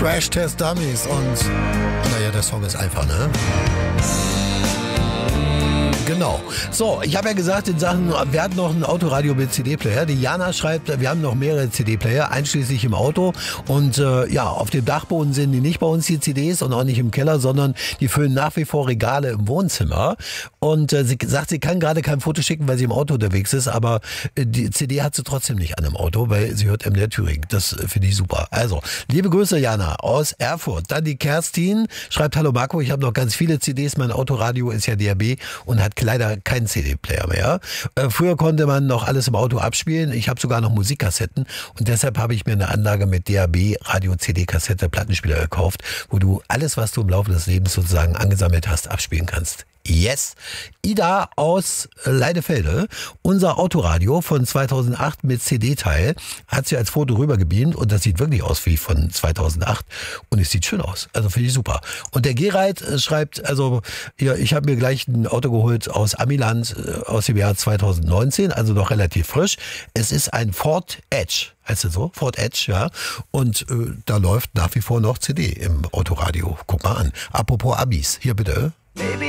Crash Test Dummies und naja, der Song ist einfach, ne? Genau. So, ich habe ja gesagt, in Sachen, wir hatten noch ein Autoradio mit CD-Player. Die Jana schreibt, wir haben noch mehrere CD-Player, einschließlich im Auto. Und ja, auf dem Dachboden sind die nicht bei uns, die CDs, und auch nicht im Keller, sondern die füllen nach wie vor Regale im Wohnzimmer. Und sie sagt, sie kann gerade kein Foto schicken, weil sie im Auto unterwegs ist, aber die CD hat sie trotzdem nicht an im Auto, weil sie hört MDR Thüringen. Das finde ich super. Also, liebe Grüße, Jana, aus Erfurt. Dann die Kerstin schreibt, hallo Marco, ich habe noch ganz viele CDs, mein Autoradio ist ja DAB und hat leider keinen CD-Player mehr. Früher konnte man noch alles im Auto abspielen. Ich habe sogar noch Musikkassetten und deshalb habe ich mir eine Anlage mit DAB, Radio, CD, Kassette, Plattenspieler gekauft, wo du alles, was du im Laufe des Lebens sozusagen angesammelt hast, abspielen kannst. Yes. Ida aus Leidefelde, unser Autoradio von 2008 mit CD-Teil, hat sie als Foto rübergebeamt und das sieht wirklich aus wie von 2008 und es sieht schön aus. Also finde ich super. Und der Gerald schreibt, also ja, ich habe mir gleich ein Auto geholt aus Amiland aus dem Jahr 2019, also noch relativ frisch. Es ist ein Ford Edge. Heißt es so? Ford Edge, ja. Und da läuft nach wie vor noch CD im Autoradio. Guck mal an. Apropos Abis, hier bitte. Baby,